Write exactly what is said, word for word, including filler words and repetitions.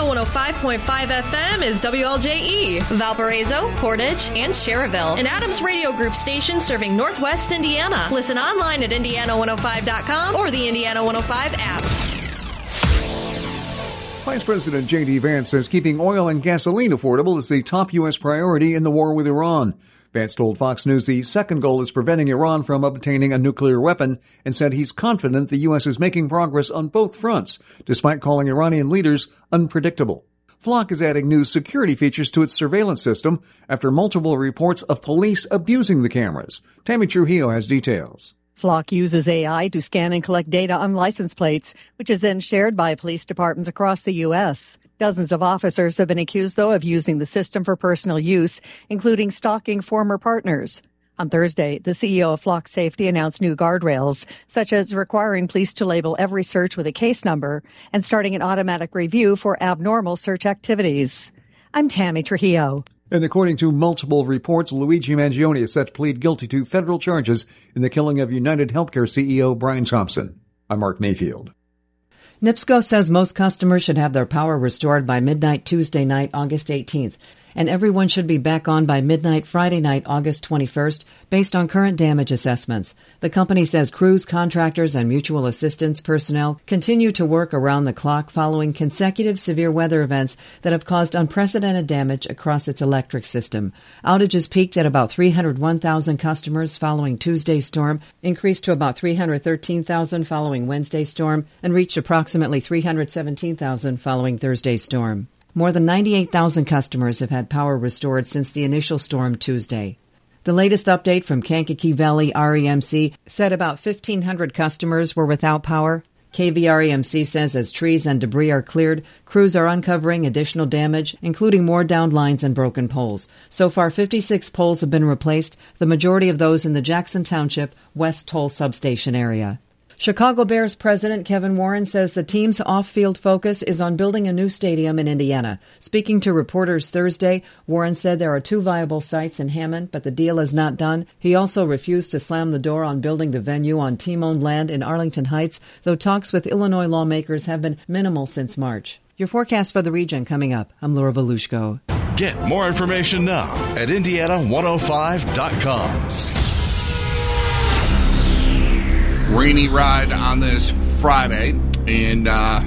one oh five point five F M is W L J E, Valparaiso, Portage, and Cherryville, an Adams Radio Group station serving Northwest Indiana. Listen online at indiana one oh five dot com or the Indiana one oh five app. Vice President J D. Vance says keeping oil and gasoline affordable is the top U S priority in the war with Iran. Vance told Fox News the second goal is preventing Iran from obtaining a nuclear weapon and said he's confident the U S is making progress on both fronts, despite calling Iranian leaders unpredictable. Flock is adding new security features to its surveillance system after multiple reports of police abusing the cameras. Tammy Trujillo has details. Flock uses A I to scan and collect data on license plates, which is then shared by police departments across the U S. Dozens of officers have been accused, though, of using the system for personal use, including stalking former partners. On Thursday, the C E O of Flock Safety announced new guardrails, such as requiring police to label every search with a case number and starting an automatic review for abnormal search activities. I'm Tammy Trujillo. And according to multiple reports, Luigi Mangione is set to plead guilty to federal charges in the killing of United Healthcare C E O Brian Thompson. I'm Mark Mayfield. NIPSCO says most customers should have their power restored by midnight Tuesday night, August eighteenth, and everyone should be back on by midnight Friday night, August twenty-first, based on current damage assessments. The company says crews, contractors, and mutual assistance personnel continue to work around the clock following consecutive severe weather events that have caused unprecedented damage across its electric system. Outages peaked at about three hundred one thousand customers following Tuesday's storm, increased to about three hundred thirteen thousand following Wednesday's storm, and reached approximately three hundred seventeen thousand following Thursday's storm. More than ninety-eight thousand customers have had power restored since the initial storm Tuesday. The latest update from Kankakee Valley R E M C said about fifteen hundred customers were without power. K V R E M C says as trees and debris are cleared, crews are uncovering additional damage, including more downed lines and broken poles. So far, fifty-six poles have been replaced, the majority of those in the Jackson Township West Toll substation area. Chicago Bears president Kevin Warren says the team's off-field focus is on building a new stadium in Indiana. Speaking to reporters Thursday, Warren said there are two viable sites in Hammond, but the deal is not done. He also refused to slam the door on building the venue on team-owned land in Arlington Heights, though talks with Illinois lawmakers have been minimal since March. Your forecast for the region coming up. I'm Laura Volushko. Get more information now at indiana one oh five dot com. Rainy ride on this Friday, and uh,